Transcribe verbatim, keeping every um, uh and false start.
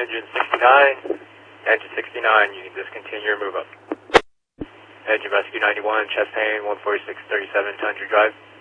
engine sixty-nine, engine sixty-nine, you can discontinue your move up. Engine rescue ninety-one, chest pain, one forty-six thirty-seven, Tundra Drive.